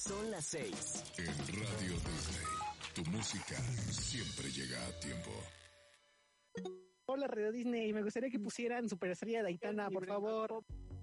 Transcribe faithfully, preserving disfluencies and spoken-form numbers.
Son las seis. En Radio Disney, tu música siempre llega a tiempo. Hola Radio Disney, me gustaría que pusieran Superestrella de Aitana, por favor.